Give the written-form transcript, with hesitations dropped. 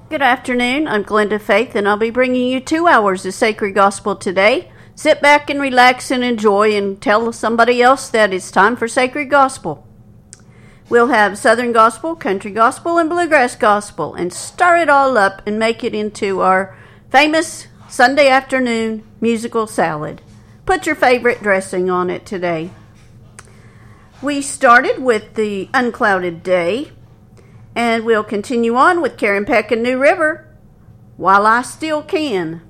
Good afternoon. I'm Glenda Faith, and I'll be bringing you 2 hours of Sacred Gospel today. Sit back and relax and enjoy, and tell somebody else that it's time for Sacred Gospel. We'll have Southern Gospel, Country Gospel, and Bluegrass Gospel, and stir it all up and make it into our famous Sunday afternoon musical salad. Put your favorite dressing on it today. We started with the Unclouded Day, and we'll continue on with Karen Peck and New River, While I Still Can.